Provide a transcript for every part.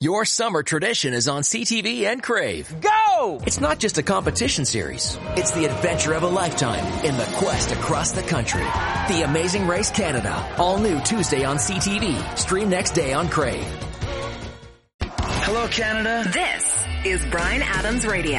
Your summer tradition is on CTV and Crave. Go! It's not just a competition series. It's the adventure of a lifetime in the quest across the country. The Amazing Race Canada. All new Tuesday on CTV. Stream next day on Crave. Hello, Canada. This is Bryan Adams Radio.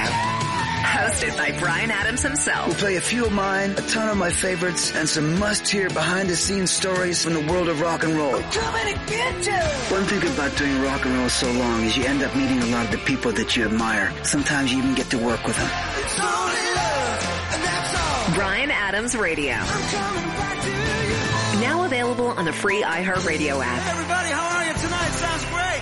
Hosted by Bryan Adams himself. We'll play a few of mine, a ton of my favorites, and some must-hear behind-the-scenes stories from the world of rock and roll. We're coming to get you! One thing about doing rock and roll so long is you end up meeting a lot of the people that you admire. Sometimes you even get to work with them. It's only love, and that's all. Bryan Adams Radio. I'm coming back to you. Now available on the free iHeartRadio app. Hey everybody, how are you tonight? Sounds great.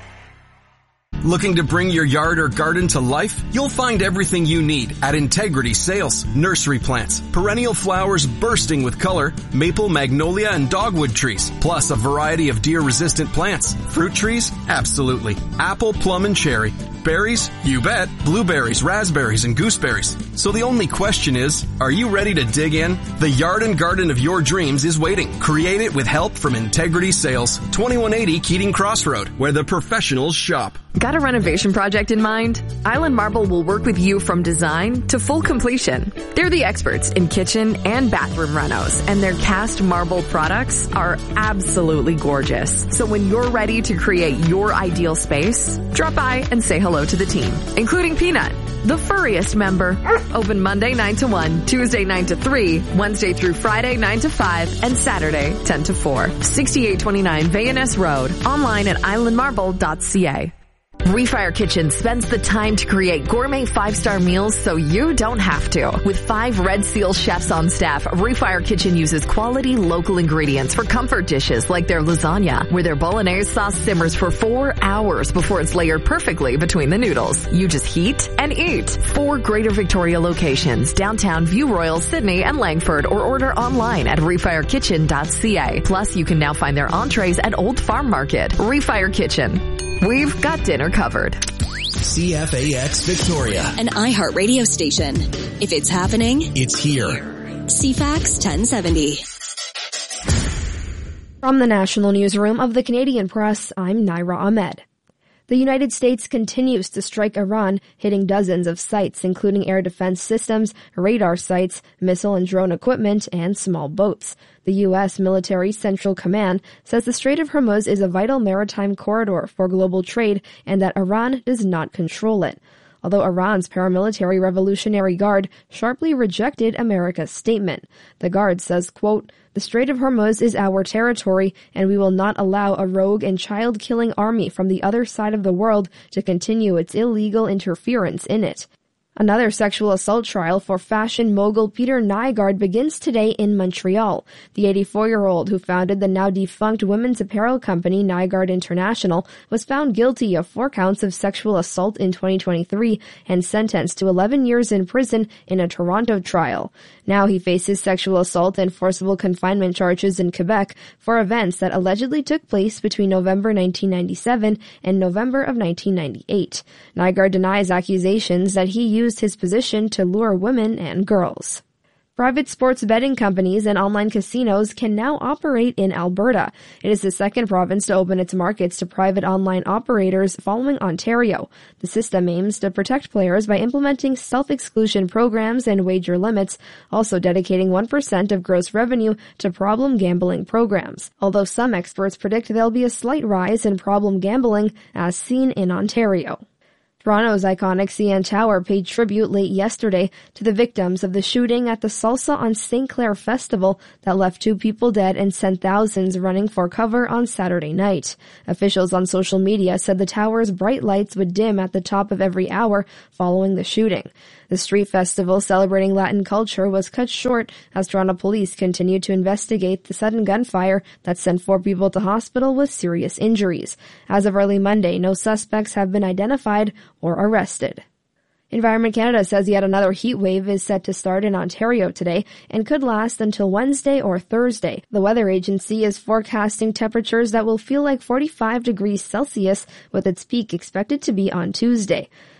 Looking to bring your yard or garden to life? You'll find everything you need at Integrity Sales. Nursery plants, perennial flowers bursting with color, maple, magnolia, and dogwood trees, plus a variety of deer-resistant plants. Fruit trees? Absolutely. Apple, plum, and cherry. Berries? You bet. Blueberries, raspberries, and gooseberries. So the only question is, are you ready to dig in? The yard and garden of your dreams is waiting. Create it with help from Integrity Sales. 2180 Keating Crossroad, where the professionals shop. Got a renovation project in mind? Island Marble will work with you from design to full completion. They're the experts in kitchen and bathroom renos, and their cast marble products are absolutely gorgeous. So when you're ready to create your ideal space, drop by and say hello to the team, including Peanut, the furriest member. Open Monday 9 to 1, Tuesday 9 to 3, Wednesday through Friday 9 to 5, and Saturday 10 to 4. 6829 Vayaness Road. Online at islandmarble.ca. Refire Kitchen spends the time to create gourmet 5-star meals so you don't have to. With 5 Red Seal chefs on staff, Refire Kitchen uses quality local ingredients for comfort dishes like their lasagna, where their bolognese sauce simmers for 4 hours before it's layered perfectly between the noodles. You just heat and eat. 4 Greater Victoria locations, downtown, View Royal, Sydney, and Langford, or order online at refirekitchen.ca. Plus, you can now find their entrees at Old Farm Market. Refire Kitchen. We've got dinner covered. CFAX Victoria. An iHeartRadio station. If it's happening, It's here. CFAX 1070. From the National Newsroom of the Canadian Press, I'm Naira Ahmed. The United States continues to strike Iran, hitting dozens of sites, including air defense systems, radar sites, missile and drone equipment, and small boats. The U.S. Military Central Command says the Strait of Hormuz is a vital maritime corridor for global trade and that Iran does not control it. Although Iran's paramilitary Revolutionary Guard sharply rejected America's statement. The Guard says, quote, "The Strait of Hormuz is our territory, and we will not allow a rogue and child-killing army from the other side of the world to continue its illegal interference in it." Another sexual assault trial for fashion mogul Peter Nygard begins today in Montreal. The 84-year-old who founded the now-defunct women's apparel company Nygard International was found guilty of 4 counts of sexual assault in 2023 and sentenced to 11 years in prison in a Toronto trial. Now he faces sexual assault and forcible confinement charges in Quebec for events that allegedly took place between November 1997 and November of 1998. Nygard denies accusations that he used his position to lure women and girls. Private sports betting companies and online casinos can now operate in Alberta. It is the second province to open its markets to private online operators following Ontario. The system aims to protect players by implementing self-exclusion programs and wager limits, also dedicating 1% of gross revenue to problem gambling programs. Although some experts predict there'll be a slight rise in problem gambling, as seen in Ontario. Toronto's iconic CN Tower paid tribute late yesterday to the victims of the shooting at the Salsa on St. Clair Festival that left 2 people dead and sent thousands running for cover on Saturday night. Officials on social media said the tower's bright lights would dim at the top of every hour following the shooting. The street festival celebrating Latin culture was cut short as Toronto police continued to investigate the sudden gunfire that sent 4 people to hospital with serious injuries. As of early Monday, no suspects have been identified or arrested. Environment Canada says yet another heat wave is set to start in Ontario today and could last until Wednesday or Thursday. The weather agency is forecasting temperatures that will feel like 45 degrees Celsius, with its peak expected to be on Tuesday.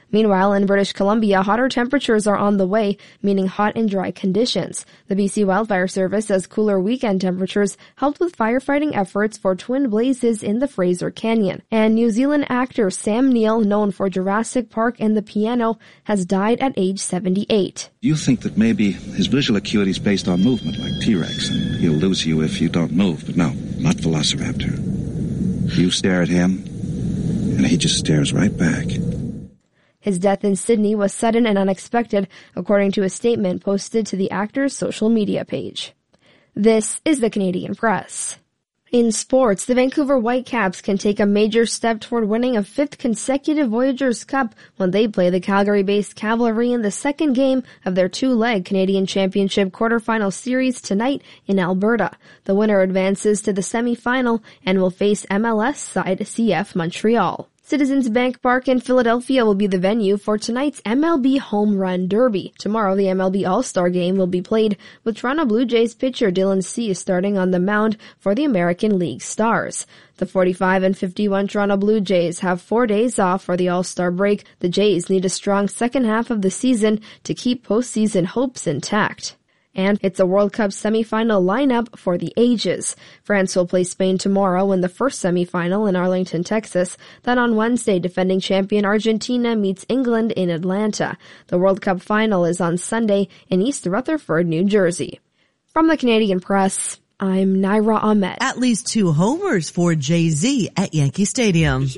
Meanwhile, in British Columbia, hotter temperatures are on the way, meaning hot and dry conditions. The BC Wildfire Service says cooler weekend temperatures helped with firefighting efforts for twin blazes in the Fraser Canyon. And New Zealand actor Sam Neill, known for Jurassic Park and The Piano, has died at age 78. You think that maybe his visual acuity is based on movement, like T-Rex, and he'll lose you if you don't move. But no, not Velociraptor. You stare at him, and he just stares right back. His death in Sydney was sudden and unexpected, according to a statement posted to the actor's social media page. This is the Canadian Press. In sports, the Vancouver Whitecaps can take a major step toward winning a 5th consecutive Voyageurs Cup when they play the Calgary-based Cavalry in the second game of their 2-leg Canadian Championship quarterfinal series tonight in Alberta. The winner advances to the semifinal and will face MLS side CF Montreal. Citizens Bank Park in Philadelphia will be the venue for tonight's MLB Home Run Derby. Tomorrow, the MLB All-Star Game will be played with Toronto Blue Jays pitcher Dylan Cease starting on the mound for the American League Stars. The 45 and 51 Toronto Blue Jays have 4 days off for the All-Star break. The Jays need a strong second half of the season to keep postseason hopes intact. And it's a World Cup semifinal lineup for the ages. France will play Spain tomorrow in the first semifinal in Arlington, Texas. Then on Wednesday, defending champion Argentina meets England in Atlanta. The World Cup final is on Sunday in East Rutherford, New Jersey. From the Canadian Press, I'm Naira Ahmed. At least 2 homers for Jay-Z at Yankee Stadium.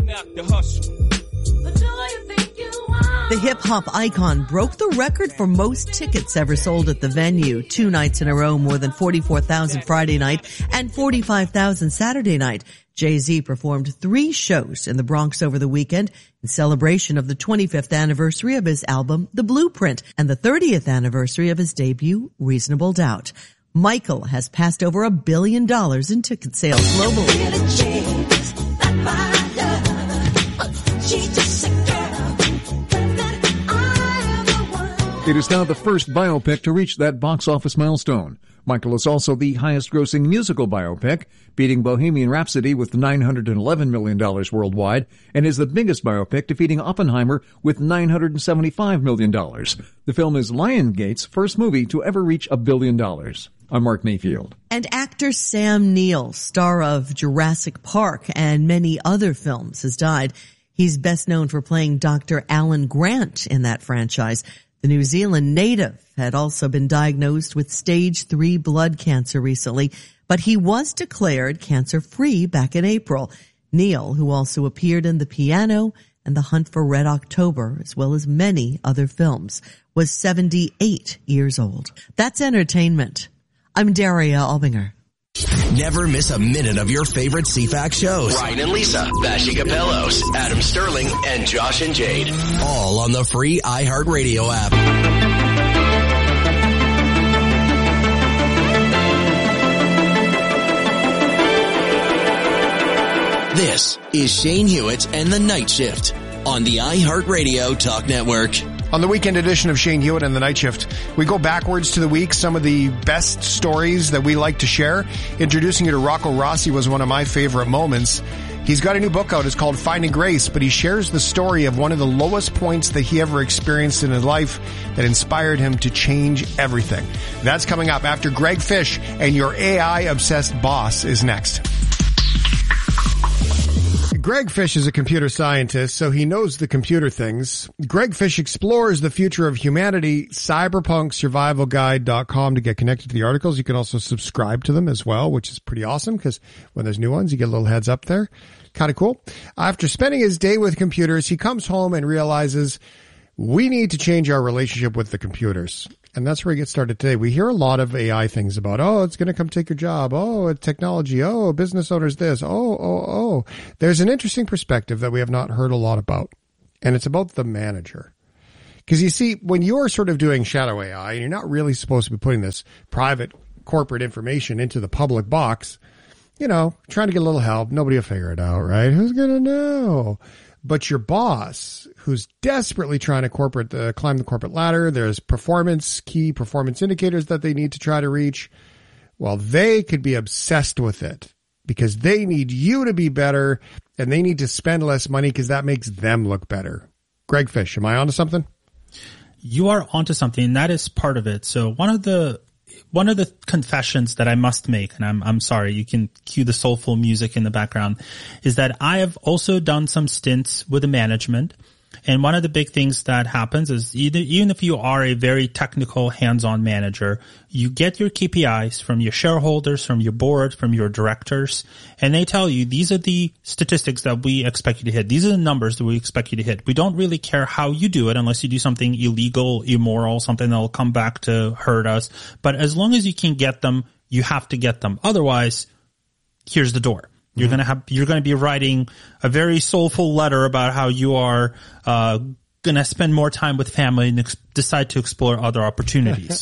The hip-hop icon broke the record for most tickets ever sold at the venue. 2 nights in a row, more than 44,000 Friday night and 45,000 Saturday night. Jay-Z performed 3 shows in the Bronx over the weekend in celebration of the 25th anniversary of his album, The Blueprint, and the 30th anniversary of his debut, Reasonable Doubt. Michael has passed over $1 billion in ticket sales globally. It is now the first biopic to reach that box office milestone. Michael is also the highest-grossing musical biopic, beating Bohemian Rhapsody with $911 million worldwide, and is the biggest biopic, defeating Oppenheimer with $975 million. The film is Lionsgate's first movie to ever reach $1 billion. I'm Mark Mayfield. And actor Sam Neill, star of Jurassic Park and many other films, has died. He's best known for playing Dr. Alan Grant in that franchise. The New Zealand native had also been diagnosed with stage 3 blood cancer recently, but he was declared cancer-free back in April. Neill, who also appeared in The Piano and The Hunt for Red October, as well as many other films, was 78 years old. That's entertainment. I'm Daria Albinger. Never miss a minute of your favorite CFAX shows. Ryan and Lisa, Vashi Capellos, Adam Sterling, and Josh and Jade. All on the free iHeartRadio app. This is Shane Hewitt and the Night Shift on the iHeartRadio Talk Network. On the weekend edition of Shane Hewitt and the Night Shift, we go backwards to the week, some of the best stories that we like to share. Introducing you to Rocco Rossi was one of my favorite moments. He's got a new book out. It's called Finding Grace, but he shares the story of one of the lowest points that he ever experienced in his life that inspired him to change everything. That's coming up after Greg Fish and Your AI-Obsessed Boss is next. Greg Fish is a computer scientist, so he knows the computer things. Greg Fish explores the future of humanity, cyberpunksurvivalguide.com to get connected to the articles. You can also subscribe to them as well, which is pretty awesome because when there's new ones, you get a little heads up there. Kind of cool. After spending his day with computers, he comes home and realizes we need to change our relationship with the computers. And that's where we get started today. We hear a lot of AI things about, oh, it's going to come take your job. Oh, technology. Oh, business owners this. Oh. There's an interesting perspective that we have not heard a lot about. And it's about the manager. Because you see, when you're sort of doing shadow AI, and you're not really supposed to be putting this private corporate information into the public box, you know, trying to get a little help. Nobody will figure it out, right? Who's going to know? But your boss, who's desperately trying to climb the corporate ladder, there's key performance indicators that they need to try to reach. Well, they could be obsessed with it because they need you to be better and they need to spend less money because that makes them look better. Greg Fish. Am I onto something? You are onto something, and that is part of it. So one of the confessions that I must make, and I'm sorry, you can cue the soulful music in the background, is that I have also done some stints with the management. And one of the big things that happens is even if you are a very technical hands-on manager, you get your KPIs from your shareholders, from your board, from your directors, and they tell you these are the statistics that we expect you to hit. These are the numbers that we expect you to hit. We don't really care how you do it unless you do something illegal, immoral, something that will come back to hurt us. But as long as you can get them, you have to get them. Otherwise, here's the door. You're going to be writing a very soulful letter about how you are going to spend more time with family and decide to explore other opportunities.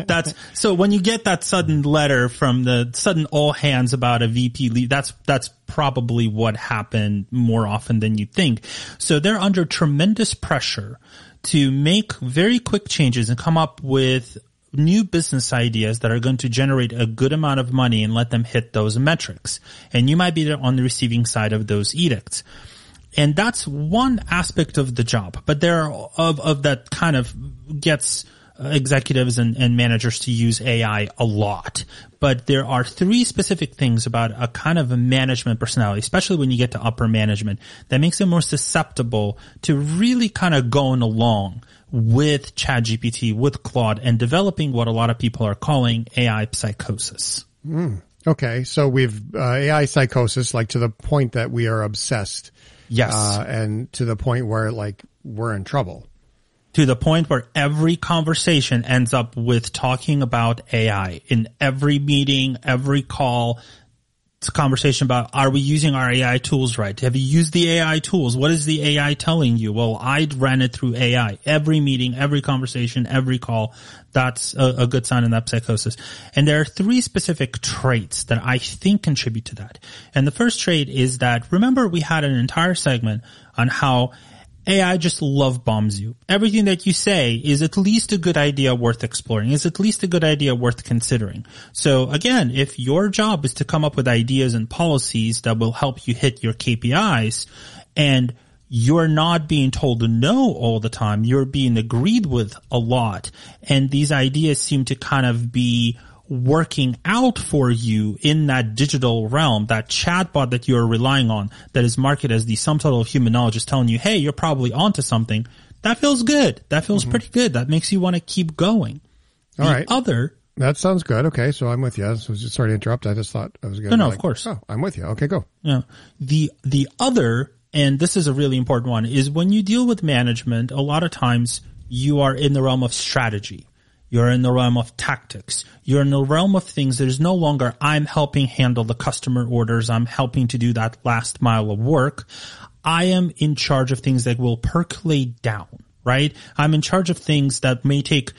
So when you get that sudden letter from the sudden all hands about a VP leave, that's probably what happened more often than you think. So they're under tremendous pressure to make very quick changes and come up with new business ideas that are going to generate a good amount of money and let them hit those metrics. And you might be on the receiving side of those edicts. And that's one aspect of the job. But there are of that kind of gets executives and managers to use AI a lot. But there are three specific things about a kind of a management personality, especially when you get to upper management, that makes them more susceptible to really kind of going along with ChatGPT, with Claude, and developing what a lot of people are calling AI psychosis. Okay, so we've AI psychosis, like to the point that we are obsessed. Yes. And to the point where, like, we're in trouble. To the point where every conversation ends up with talking about AI. In every meeting, every call, it's a conversation about, are we using our AI tools right? Have you used the AI tools? What is the AI telling you? Well, I ran it through AI. Every meeting, every conversation, every call, that's a good sign in that psychosis. And there are three specific traits that I think contribute to that. And the first trait is that, remember, we had an entire segment on how AI just love bombs you. Everything that you say is at least a good idea worth exploring, is at least a good idea worth considering. So again, if your job is to come up with ideas and policies that will help you hit your KPIs, and you're not being told no all the time, you're being agreed with a lot, and these ideas seem to kind of be working out for you in that digital realm, that chatbot that you're relying on that is marketed as the sum total of human knowledge is telling you, hey, you're probably onto something. That feels good. That feels pretty good. That makes you want to keep going. All right. That sounds good. Okay, so I'm with you. So sorry to interrupt. I just thought I was going to of course. Oh, I'm with you. Okay, go. Yeah. The other, and this is a really important one, is when you deal with management, a lot of times you are in the realm of strategy. You're in the realm of tactics. You're in the realm of things. There's no longer, I'm helping handle the customer orders. I'm helping to do that last mile of work. I am in charge of things that will percolate down, right? I'm in charge of things that may take,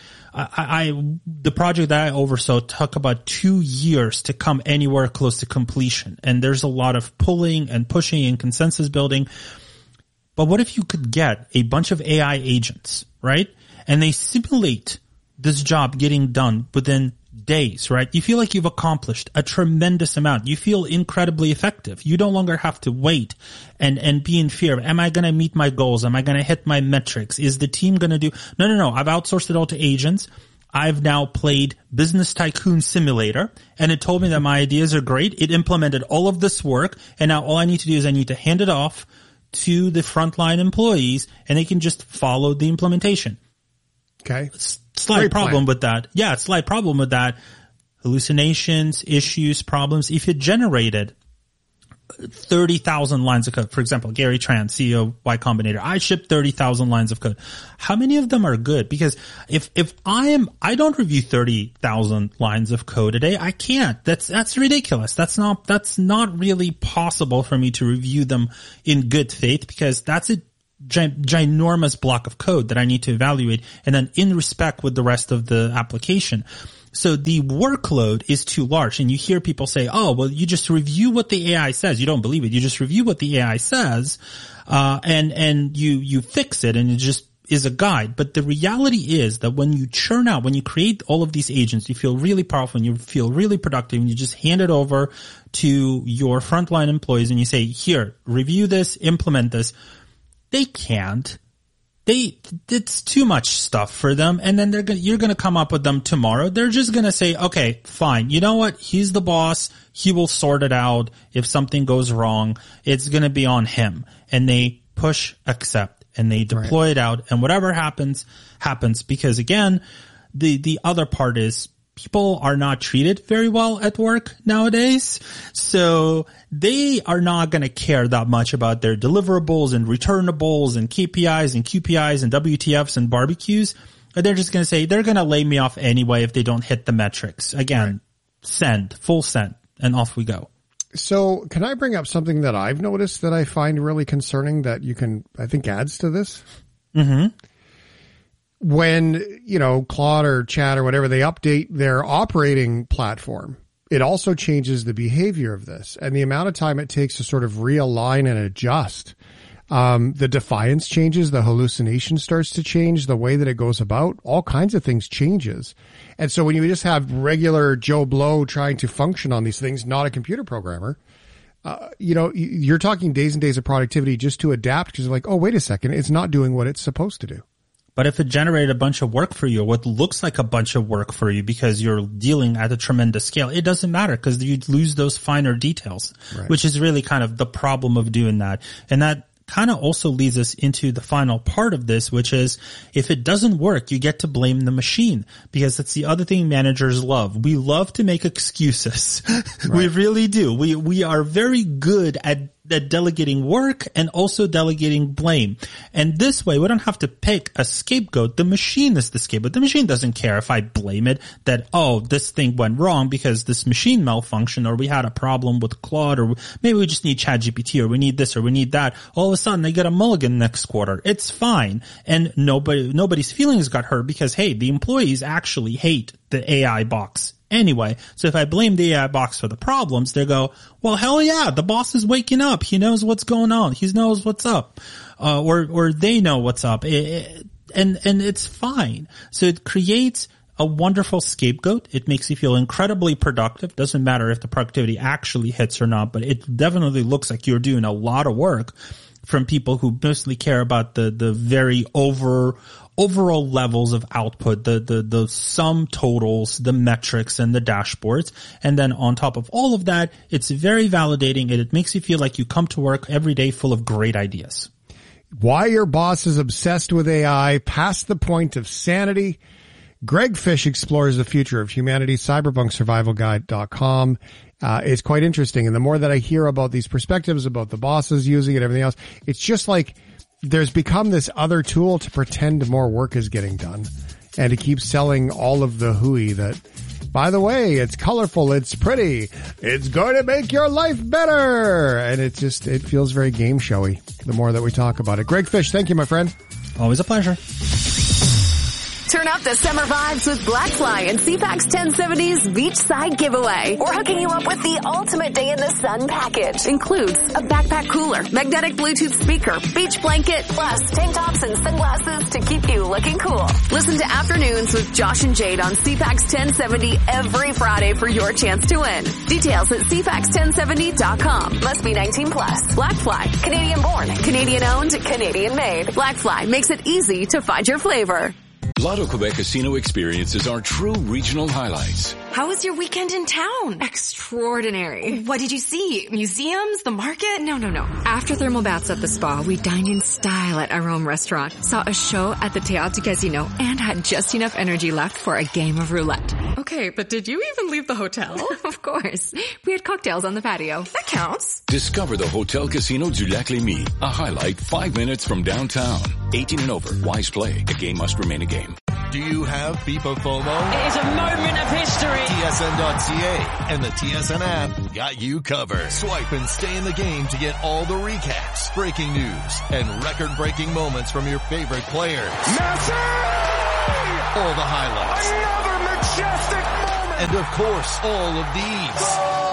the project that I oversaw took about 2 years to come anywhere close to completion. And there's a lot of pulling and pushing and consensus building. But what if you could get a bunch of AI agents, right? And they simulate this job getting done within days, right? You feel like you've accomplished a tremendous amount. You feel incredibly effective. You no longer have to wait and be in fear of, am I going to meet my goals? Am I going to hit my metrics? Is the team going to do? No. I've outsourced it all to agents. I've now played Business Tycoon Simulator, and it told me that my ideas are great. It implemented all of this work, and now all I need to do is I need to hand it off to the frontline employees, and they can just follow the implementation. Okay. Slight problem with that. Yeah, slight problem with that. Hallucinations, issues, problems. If it generated 30,000 lines of code, for example, Gary Tran, CEO of Y Combinator, I shipped 30,000 lines of code. How many of them are good? Because if I don't review 30,000 lines of code a day. I can't. That's ridiculous. That's not really possible for me to review them in good faith, because that's a ginormous block of code that I need to evaluate, and then in respect with the rest of the application. So the workload is too large, and you hear people say, oh, well, you just review what the AI says. You don't believe it. You just review what the AI says, and you fix it, and it just is a guide. But the reality is that when you churn out, when you create all of these agents, you feel really powerful and you feel really productive, and you just hand it over to your frontline employees and you say, here, review this, implement this. They can't. it's too much stuff for them, and then you're gonna come up with them tomorrow. They're just gonna say, okay, fine. You know what? He's the boss. He will sort it out. If something goes wrong, it's gonna be on him. And they push accept, and they deploy it out, and whatever happens, because again, the other part is people are not treated very well at work nowadays. So they are not going to care that much about their deliverables and returnables and KPIs and QPIs and WTFs and barbecues. They're just going to say they're going to lay me off anyway if they don't hit the metrics. Again, full send, and off we go. So can I bring up something that I've noticed that I find really concerning that I think adds to this? Mm-hmm. When, Claude or Chat or whatever, they update their operating platform, it also changes the behavior of this and the amount of time it takes to sort of realign and adjust. The defiance changes, the hallucination starts to change, the way that it goes about, all kinds of things changes. And so when you just have regular Joe Blow trying to function on these things, not a computer programmer, you're talking days and days of productivity just to adapt because you're like, oh, wait a second, it's not doing what it's supposed to do. But if it generated a bunch of work for you, what looks like a bunch of work for you because you're dealing at a tremendous scale, it doesn't matter because you lose those finer details, which is really kind of the problem of doing that. And that kind of also leads us into the final part of this, which is if it doesn't work, you get to blame the machine, because that's the other thing managers love. We love to make excuses. We really do. We are very good at delegating work and also delegating blame. And this way, we don't have to pick a scapegoat. The machine is the scapegoat. The machine doesn't care if I blame it that, oh, this thing went wrong because this machine malfunctioned, or we had a problem with Claude, or maybe we just need ChatGPT, or we need this, or we need that. All of a sudden, they get a mulligan next quarter. It's fine. And nobody's feelings got hurt because, hey, the employees actually hate the AI box anyway. So if I blame the AI box for the problems, they go, well, hell yeah, the boss is waking up. He knows what's going on. He knows what's up. Or they know what's up. And it's fine. So it creates a wonderful scapegoat. It makes you feel incredibly productive. Doesn't matter if the productivity actually hits or not, but it definitely looks like you're doing a lot of work from people who mostly care about the very overall levels of output, the sum totals, the metrics, and the dashboards. And then on top of all of that, it's very validating, and it makes you feel like you come to work every day full of great ideas. Why your boss is obsessed with AI past the point of sanity. Greg Fish explores the future of humanity, cyberpunksurvivalguide.com. It's quite interesting. And the more that I hear about these perspectives, about the bosses using it, everything else, it's just like there's become this other tool to pretend more work is getting done and to keep selling all of the hooey that, by the way, it's colorful, it's pretty, it's going to make your life better. And it feels very game showy the more that we talk about it. Greg Fish, thank you, my friend. Always a pleasure. Turn up the summer vibes with Blackfly and CPAC's 1070's Beachside Giveaway. We're hooking you up with the ultimate day in the sun package. Includes a backpack cooler, magnetic Bluetooth speaker, beach blanket, plus tank tops and sunglasses to keep you looking cool. Listen to Afternoons with Josh and Jade on CPAC's 1070 every Friday for your chance to win. Details at CPACs1070.com. Must be 19 plus. Blackfly, Canadian born, Canadian owned, Canadian made. Blackfly makes it easy to find your flavor. Lotto Quebec Casino experiences are true regional highlights. How was your weekend in town? Extraordinary. What did you see? Museums? The market? No. After thermal baths at the spa, we dined in style at Arome Restaurant, saw a show at the Théâtre du Casino, and had just enough energy left for a game of roulette. Okay, but did you even leave the hotel? Of course. We had cocktails on the patio. That counts. Discover the Hotel Casino du Lac-Lémy, a highlight 5 minutes from downtown. 18 and over. Wise play. A game must remain a game. Do you have FIFA FOMO? It is a moment of history. TSN.ca and the TSN app got you covered. Swipe and stay in the game to get all the recaps, breaking news, and record-breaking moments from your favorite players. Messi! All the highlights. Another majestic moment. And of course, all of these.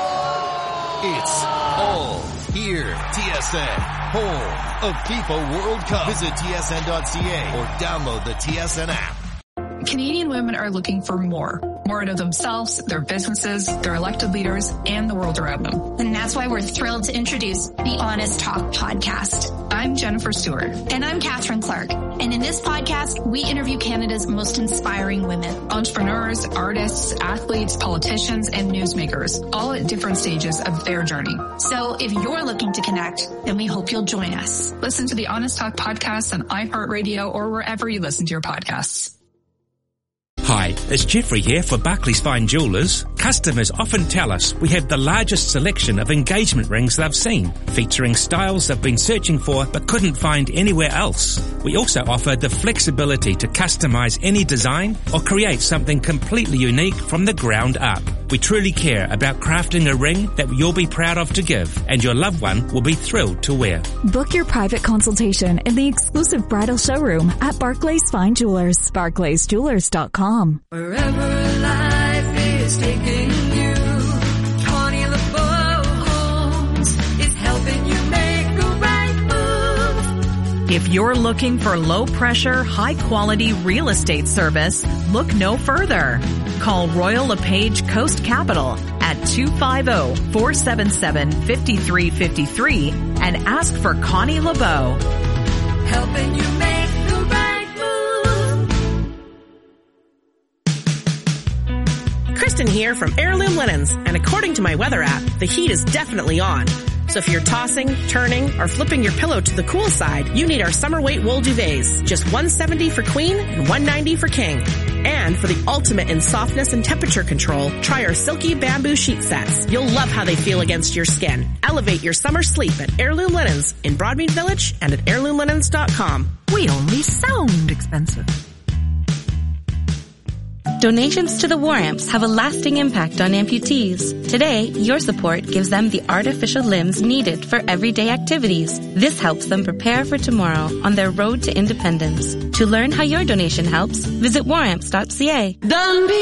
It's all here. TSN, home of FIFA World Cup. Visit TSN.ca or download the TSN app. Canadian women are looking for more more out of themselves, their businesses, their elected leaders, and the world around them. And that's why we're thrilled to introduce the Honest Talk podcast. I'm Jennifer Stewart. And I'm Catherine Clark. And in this podcast, we interview Canada's most inspiring women. Entrepreneurs, artists, athletes, politicians, and newsmakers, all at different stages of their journey. So if you're looking to connect, then we hope you'll join us. Listen to the Honest Talk podcast on iHeartRadio or wherever you listen to your podcasts. Hi, it's Jeffrey here for Barclays Fine Jewellers. Customers often tell us we have the largest selection of engagement rings they've seen, featuring styles they've been searching for but couldn't find anywhere else. We also offer the flexibility to customize any design or create something completely unique from the ground up. We truly care about crafting a ring that you'll be proud of to give, and your loved one will be thrilled to wear. Book your private consultation in the exclusive bridal showroom at Barclays Fine Jewellers. BarclaysJewellers.com. Wherever life is taking you, Connie LeBeau Homes is helping you make the right move. If you're looking for low-pressure, high-quality real estate service, look no further. Call Royal LePage Coast Capital at 250-477-5353 and ask for Connie LeBeau. Helping you make the right move. Kristen here from Heirloom Linens, and according to my weather app, the heat is definitely on. So if you're tossing, turning, or flipping your pillow to the cool side, you need our summer weight wool duvets. Just $170 for queen and $190 for king. And for the ultimate in softness and temperature control, try our silky bamboo sheet sets. You'll love how they feel against your skin. Elevate your summer sleep at Heirloom Linens in Broadmead Village and at heirloomlinens.com. We only sound expensive. Donations to the War Amps have a lasting impact on amputees. Today, your support gives them the artificial limbs needed for everyday activities. This helps them prepare for tomorrow on their road to independence. To learn how your donation helps, visit waramps.ca.